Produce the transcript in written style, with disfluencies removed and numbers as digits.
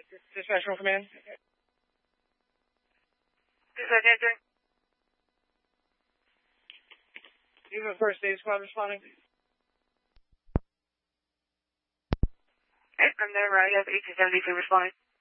Dispatch Roll Command. Dispatch answering. You have a first aid squad responding. Okay, I'm there. You have 1873 responding.